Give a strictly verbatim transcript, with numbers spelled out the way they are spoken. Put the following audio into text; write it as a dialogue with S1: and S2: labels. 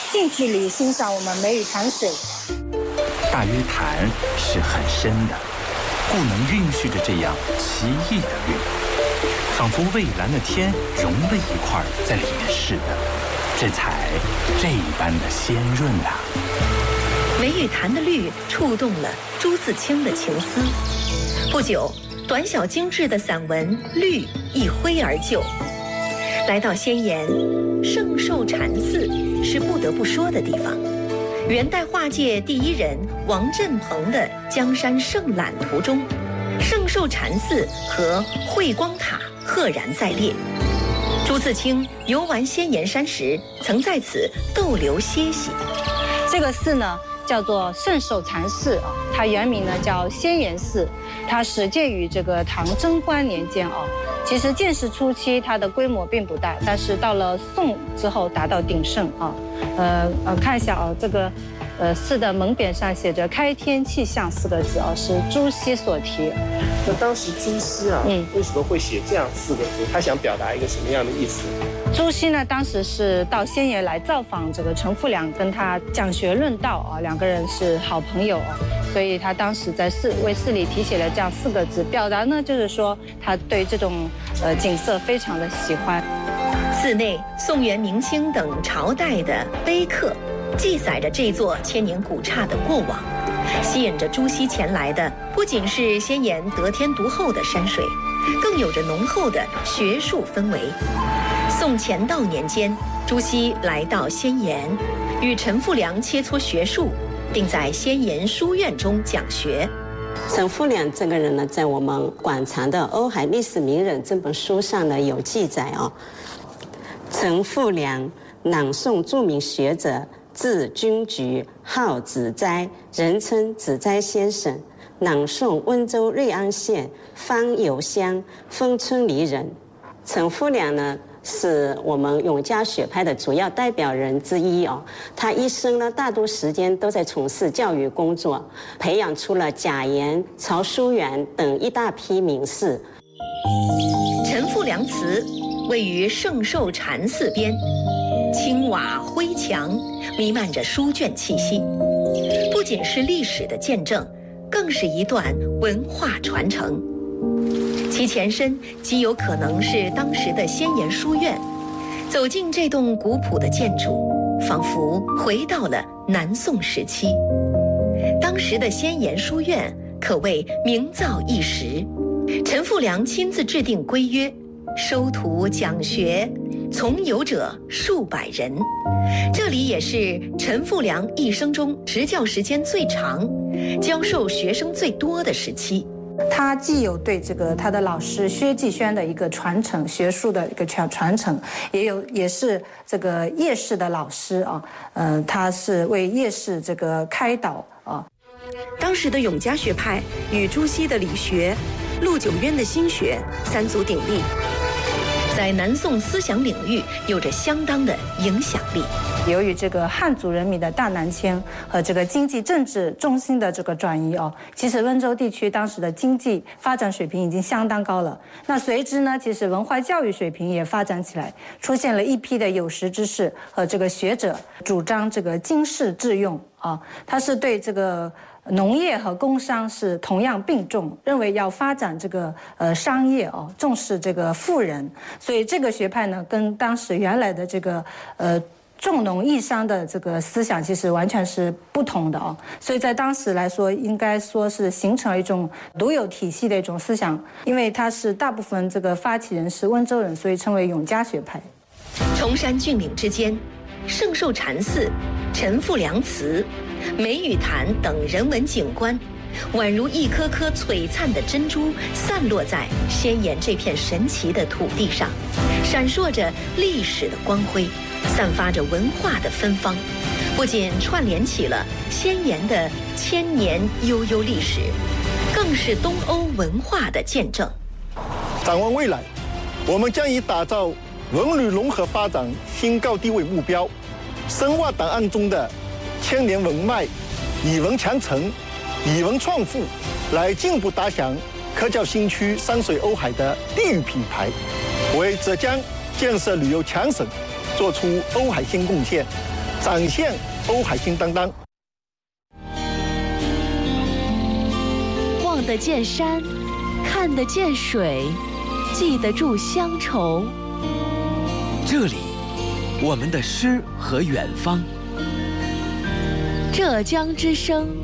S1: 近距离欣赏我们梅雨潭水。
S2: 大约潭是很深的，故能蕴蓄着这样奇异的绿，仿佛蔚蓝的天融了一块在里面似的，这才这般的鲜润啊。
S3: 梅雨潭的绿触动了朱自清的情思。不久，短小精致的散文《绿》一挥而就。来到仙岩，圣寿禅寺是不得不说的地方。元代画界第一人王振鹏的《江山胜览图》中，圣寿禅寺和慧光塔赫然在列。朱自清游玩仙岩山时，曾在此逗留歇息。
S1: 这个寺呢，叫做圣寿禅寺啊，它原名呢叫仙岩寺，它始建于这个唐贞观年间啊。其实建世初期它的规模并不大，但是到了宋之后达到鼎盛啊。呃呃，看一下啊，这个呃寺的门匾上写着“开天气象”四个字啊，是朱熹所题。
S4: 那当时朱熹啊，嗯，为什么会写这样四个字？他想表达一个什么样的意思？
S1: 朱熹呢，当时是到仙岩来造访这个陈复良，跟他讲学论道啊，两个人是好朋友啊，所以他当时在寺为寺里题写了这样四个字，表达呢就是说他对这种呃景色非常的喜欢。
S3: 寺内宋元明清等朝代的碑刻，记载着这座千年古刹的过往，吸引着朱熹前来的不仅是仙岩得天独厚的山水，更有着浓厚的学术氛围。宋乾道年间，朱熹来到仙岩，与陈复良切磋学术，并在仙岩书院中讲学。
S5: 陈复良这个人呢，在我们馆藏的《瓯海历史名人》这本书上呢有记载哦。陈复良，南宋著名学者，字君菊，号子斋，人称子斋先生。南宋温州瑞安县方油乡丰村里人。陈复良呢，是我们永嘉学派的主要代表人之一哦。他一生呢，大多时间都在从事教育工作，培养出了贾言、曹叔元等一大批名士。
S3: 陈复良祠位于圣寿禅寺边，青瓦灰墙，弥漫着书卷气息，不仅是历史的见证，更是一段文化传承。其前身极有可能是当时的仙岩书院。走进这栋古朴的建筑，仿佛回到了南宋时期。当时的仙岩书院可谓名噪一时。陈复良亲自制定规约，收徒讲学，从游者数百人。这里也是陈复良一生中执教时间最长、教授学生最多的时期。
S1: 他既有对这个他的老师薛继轩的一个传承，学术的一个传传承，也有也是这个叶氏的老师啊，呃，他是为叶氏这个开导啊。
S3: 当时的永嘉学派与朱熹的理学、陆九渊的心学三足鼎立，在南宋思想领域有着相当的影响力。
S1: 由于这个汉族人民的大南迁和这个经济政治中心的这个转移哦，其实温州地区当时的经济发展水平已经相当高了。那随之呢，其实文化教育水平也发展起来，出现了一批的有识之士和这个学者，主张这个经世致用啊，他是对这个农业和工商是同样并重，认为要发展这个呃商业哦，重视这个富人，所以这个学派呢，跟当时原来的这个呃重农抑商的这个思想其实完全是不同的哦。所以在当时来说，应该说是形成了一种独有体系的一种思想，因为它是大部分这个发起人是温州人，所以称为永嘉学派。
S3: 崇山峻岭之间，圣寿禅寺、陈复良祠、梅雨潭等人文景观，宛如一颗颗璀璨的珍珠，散落在仙岩这片神奇的土地上，闪烁着历史的光辉，散发着文化的芬芳，不仅串联起了仙岩的千年悠悠历史，更是东欧文化的见证。
S6: 展望未来，我们将以打造文旅融合发展新高地为目标，深挖档案中的千年文脉，以文强城，以文创富，来进一步打响科教新区山水瓯海的地域品牌，为浙江建设旅游强省做出瓯海新贡献。 展现瓯海新担当。
S7: 望得见山，看得见水，记得住乡愁。
S8: 这里，我们的诗和远方。
S7: 浙江之声。